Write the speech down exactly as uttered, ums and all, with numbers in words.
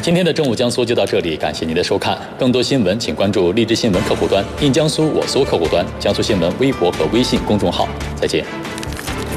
今天的正午江苏就到这里，感谢您的收看。更多新闻，请关注荔枝新闻客户端、印江苏我苏客户端、江苏新闻微博和微信公众号。再见。